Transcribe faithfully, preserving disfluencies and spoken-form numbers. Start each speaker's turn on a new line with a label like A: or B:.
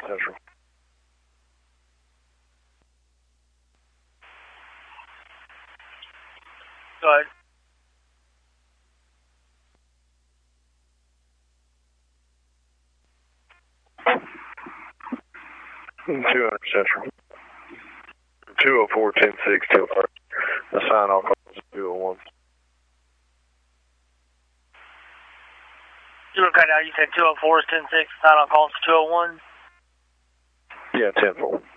A: Central.
B: Go ahead.
A: two hundred Central. two oh four, ten six, two oh five. Assign all calls to two oh one.
B: You were cut out. You said two oh four is ten six. Sign on calls to two oh one.
A: Yeah, ten four.